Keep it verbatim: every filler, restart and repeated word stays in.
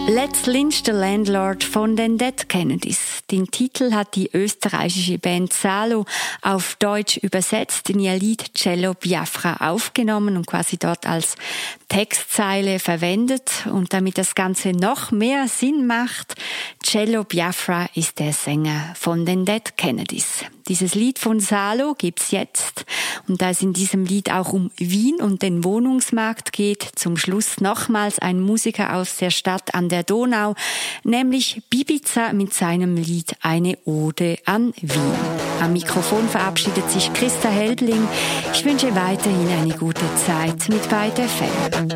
Let's Lynch the Landlord von den Dead Kennedys. Den Titel hat die österreichische Band Salo auf Deutsch übersetzt, in ihr Lied Cello Biafra aufgenommen und quasi dort als Textzeile verwendet. Und damit das Ganze noch mehr Sinn macht, Cello Biafra ist der Sänger von den Dead Kennedys. Dieses Lied von Salo gibt's jetzt. Und da es in diesem Lied auch um Wien und den Wohnungsmarkt geht, zum Schluss nochmals ein Musiker aus der Stadt an der Donau, nämlich Bibiza mit seinem Lied Eine Ode an Wien. Am Mikrofon verabschiedet sich Christa Helbling. Ich wünsche weiterhin eine gute Zeit mit Byte F M.